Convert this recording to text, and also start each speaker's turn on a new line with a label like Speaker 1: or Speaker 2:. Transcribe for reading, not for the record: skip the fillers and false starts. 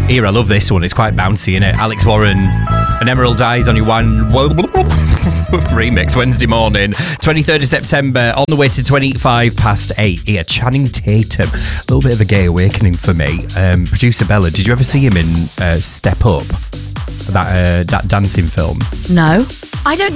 Speaker 1: Here, I love this one. It's quite bouncy, isn't it? Alex Warren, An Emerald Eyes on Your One remix Wednesday morning, 23rd of September, on the way to 25 past 8. Here, Channing Tatum. A little bit of a gay awakening for me. Producer Bella, did you ever see him in Step Up? That dancing film?
Speaker 2: No. I don't